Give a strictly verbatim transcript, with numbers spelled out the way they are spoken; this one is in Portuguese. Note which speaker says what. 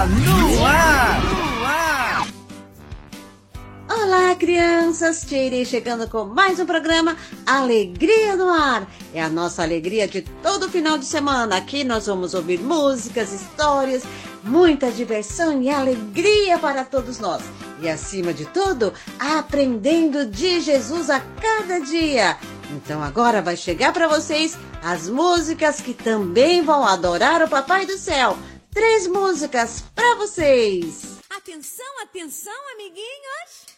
Speaker 1: Está no ar! No ar!
Speaker 2: Olá, crianças! Tirei chegando com mais um programa Alegria no Ar. É a nossa alegria de todo final de semana. Aqui nós vamos ouvir músicas, histórias, muita diversão e alegria para todos nós. E acima de tudo, aprendendo de Jesus a cada dia. Então agora vai chegar para vocês as músicas que também vão adorar o Papai do Céu. Três músicas para vocês.
Speaker 3: Atenção, atenção, amiguinhos.